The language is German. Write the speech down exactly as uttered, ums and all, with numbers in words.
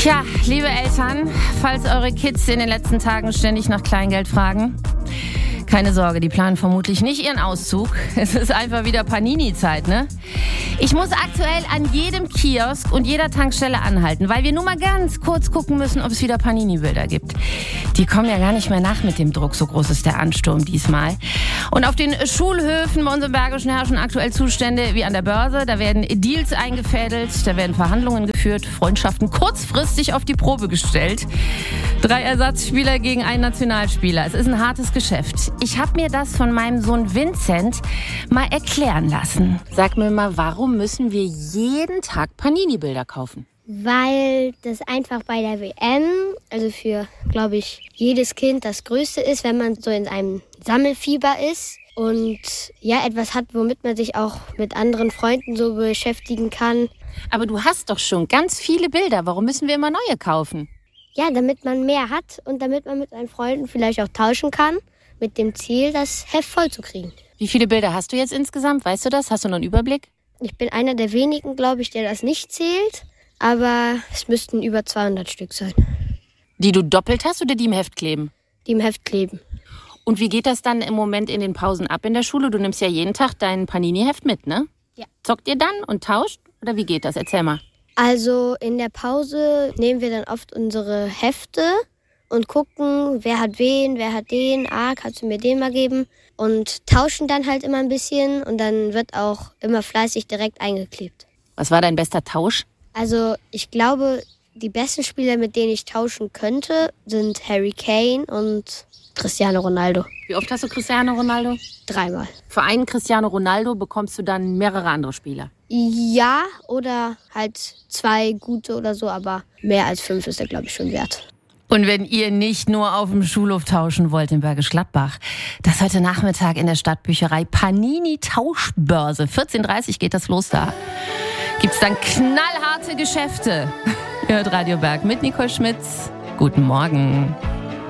Tja, liebe Eltern, falls eure Kids in den letzten Tagen ständig nach Kleingeld fragen, keine Sorge, die planen vermutlich nicht ihren Auszug. Es ist einfach wieder Panini-Zeit, ne? Ich muss aktuell an jedem Kiosk und jeder Tankstelle anhalten, weil wir nur mal ganz kurz gucken müssen, ob es wieder Panini-Bilder gibt. Die kommen ja gar nicht mehr nach mit dem Druck, so groß ist der Ansturm diesmal. Und auf den Schulhöfen bei uns im Bergischen herrschen aktuell Zustände wie an der Börse. Da werden Deals eingefädelt, da werden Verhandlungen geführt, Freundschaften kurzfristig auf die Probe gestellt. Drei Ersatzspieler gegen einen Nationalspieler. Es ist ein hartes Geschäft. Ich habe mir das von meinem Sohn Vincent mal erklären lassen. Sag mir mal, warum müssen wir jeden Tag Panini-Bilder kaufen? Weil das einfach bei der W M, also für, glaube ich, jedes Kind das Größte ist, wenn man so in einem Sammelfieber ist und ja, etwas hat, womit man sich auch mit anderen Freunden so beschäftigen kann. Aber du hast doch schon ganz viele Bilder. Warum müssen wir immer neue kaufen? Ja, damit man mehr hat und damit man mit seinen Freunden vielleicht auch tauschen kann, mit dem Ziel, das Heft voll zu kriegen. Wie viele Bilder hast du jetzt insgesamt? Weißt du das? Hast du noch einen Überblick? Ich bin einer der wenigen, glaube ich, der das nicht zählt, aber es müssten über zweihundert Stück sein. Die du doppelt hast oder die im Heft kleben? Die im Heft kleben. Und wie geht das dann im Moment in den Pausen ab in der Schule? Du nimmst ja jeden Tag dein Panini-Heft mit, ne? Ja. Zockt ihr dann und tauscht? Oder wie geht das? Erzähl mal. Also in der Pause nehmen wir dann oft unsere Hefte und gucken, wer hat wen, wer hat den, ah, kannst du mir den mal geben? Und tauschen dann halt immer ein bisschen und dann wird auch immer fleißig direkt eingeklebt. Was war dein bester Tausch? Also ich glaube, die besten Spieler, mit denen ich tauschen könnte, sind Harry Kane und Cristiano Ronaldo. Wie oft hast du Cristiano Ronaldo? Dreimal. Für einen Cristiano Ronaldo bekommst du dann mehrere andere Spieler? Ja, oder halt zwei gute oder so, aber mehr als fünf ist er, glaube ich, schon wert. Und wenn ihr nicht nur auf dem Schulhof tauschen wollt in Bergisch Gladbach, das heute Nachmittag in der Stadtbücherei Panini Tauschbörse. vierzehn Uhr dreißig geht das los da. Gibt's dann knallharte Geschäfte. Ihr hört Radio Berg mit Nicole Schmitz. Guten Morgen.